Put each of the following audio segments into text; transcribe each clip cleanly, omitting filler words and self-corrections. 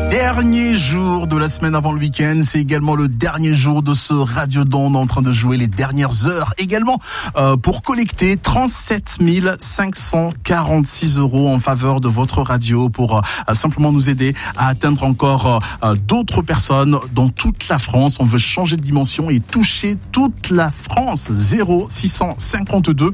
Dernier jour de la semaine avant le week-end, c'est également le dernier jour de ce Radiodon. On est en train de jouer les dernières heures également pour collecter 37 546 € en faveur de votre radio pour simplement nous aider à atteindre encore d'autres personnes dans toute la France. On veut changer de dimension et toucher toute la France. 0652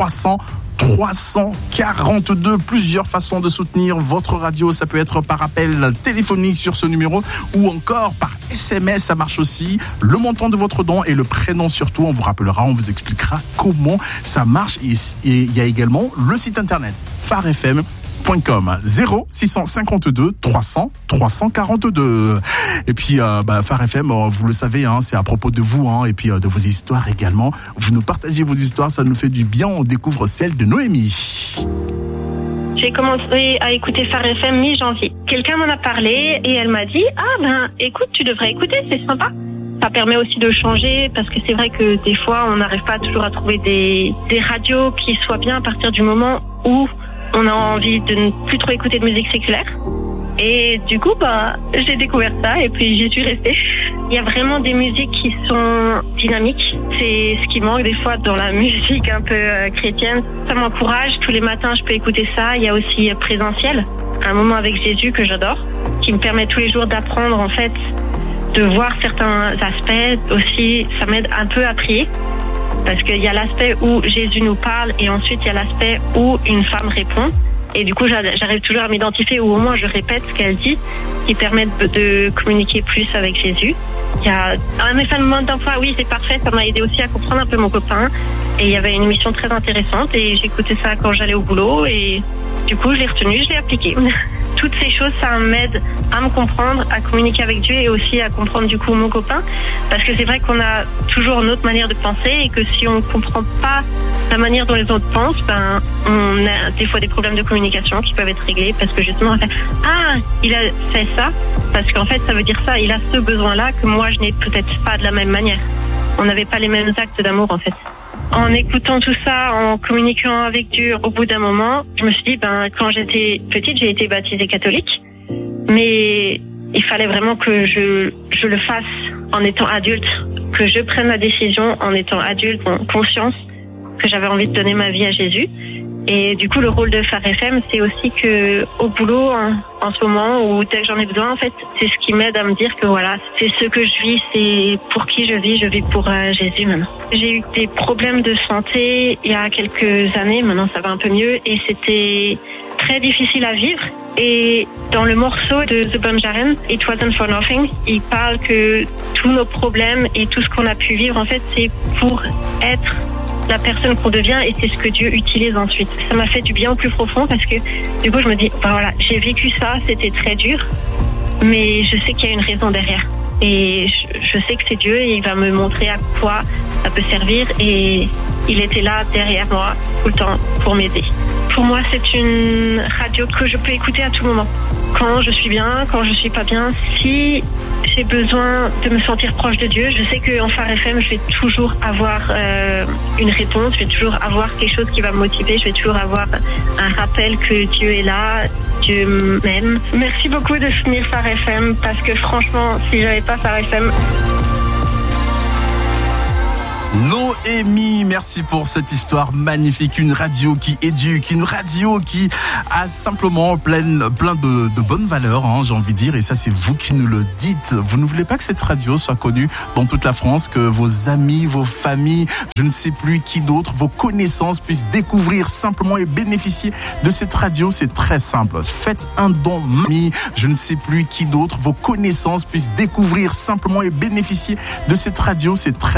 342, plusieurs façons de soutenir votre radio. Ça peut être par appel téléphonique sur ce numéro ou encore par SMS, ça marche aussi. Le montant de votre don et le prénom surtout, on vous rappellera, on vous expliquera comment ça marche. Et il y a également le site internet farfm.com 0652 342. Et puis Phare FM, vous le savez, c'est à propos de vous et puis de vos histoires également. Vous nous partagez vos histoires, ça nous fait du bien. On découvre celle de Noémie. J'ai commencé à écouter Phare FM mi-janvier. Quelqu'un m'en a parlé et elle m'a dit écoute, tu devrais écouter, c'est sympa. Ça permet aussi de changer parce que c'est vrai que des fois on n'arrive pas toujours à trouver des radios qui soient bien à partir du moment où on a envie de ne plus trop écouter de musique séculaire. Et du coup, j'ai découvert ça et puis j'y suis restée. Il y a vraiment des musiques qui sont dynamiques. C'est ce qui manque des fois dans la musique un peu chrétienne. Ça m'encourage. Tous les matins, je peux écouter ça. Il y a aussi Présentiel, un moment avec Jésus que j'adore, qui me permet tous les jours d'apprendre en fait, de voir certains aspects. Aussi, ça m'aide un peu à prier. Parce qu'il y a l'aspect où Jésus nous parle et ensuite il y a l'aspect où une femme répond. Et du coup, j'arrive toujours à m'identifier ou au moins je répète ce qu'elle dit, qui permet de communiquer plus avec Jésus. Il y a un mode d'emploi, oui, c'est parfait. Ça m'a aidé aussi à comprendre un peu mon copain. Et il y avait une émission très intéressante et j'écoutais ça quand j'allais au boulot. Et du coup, je l'ai retenu, je l'ai appliqué. Toutes ces choses, ça m'aide à me comprendre, à communiquer avec Dieu et aussi à comprendre du coup mon copain. Parce que c'est vrai qu'on a toujours notre manière de penser et que si on ne comprend pas la manière dont les autres pensent, on a des fois des problèmes de communication qui peuvent être réglés parce que justement on fait il a fait ça parce qu'en fait ça veut dire ça, il a ce besoin-là que moi je n'ai peut-être pas de la même manière. On n'avait pas les mêmes actes d'amour en fait. En écoutant tout ça, en communiquant avec Dieu, au bout d'un moment, je me suis dit, quand j'étais petite, j'ai été baptisée catholique, mais il fallait vraiment que je le fasse en étant adulte, que je prenne la décision en étant adulte, en conscience, que j'avais envie de donner ma vie à Jésus. Et du coup, le rôle de Phare FM, c'est aussi que au boulot, en ce moment, ou dès que j'en ai besoin, en fait, c'est ce qui m'aide à me dire que voilà, c'est ce que je vis, c'est pour qui je vis pour Jésus maintenant. J'ai eu des problèmes de santé il y a quelques années, maintenant ça va un peu mieux, et c'était très difficile à vivre. Et dans le morceau de The Bunjaren, It Wasn't For Nothing, il parle que tous nos problèmes et tout ce qu'on a pu vivre, en fait, c'est pour être la personne qu'on devient et c'est ce que Dieu utilise ensuite. Ça m'a fait du bien au plus profond parce que du coup je me dis, j'ai vécu ça, c'était très dur, mais je sais qu'il y a une raison derrière. Et je sais que c'est Dieu et il va me montrer à quoi ça peut servir et il était là derrière moi tout le temps pour m'aider. Pour moi, c'est une radio que je peux écouter à tout moment. Quand je suis bien, quand je suis pas bien, si j'ai besoin de me sentir proche de Dieu, je sais qu'en Phare FM, je vais toujours avoir une réponse, je vais toujours avoir quelque chose qui va me motiver, je vais toujours avoir un rappel que Dieu est là, Dieu m'aime. Merci beaucoup de soutenir Phare FM parce que franchement, si j'avais pas Phare FM... Noémie, merci pour cette histoire magnifique, une radio qui éduque, une radio qui a simplement plein de bonnes valeurs, j'ai envie de dire, et ça c'est vous qui nous le dites. Vous ne voulez pas que cette radio soit connue dans toute la France, que vos amis, vos familles, je ne sais plus qui d'autre, vos connaissances puissent découvrir simplement et bénéficier de cette radio. C'est très simple, faites un don, je ne sais plus qui d'autre, vos connaissances puissent découvrir simplement et bénéficier de cette radio. C'est très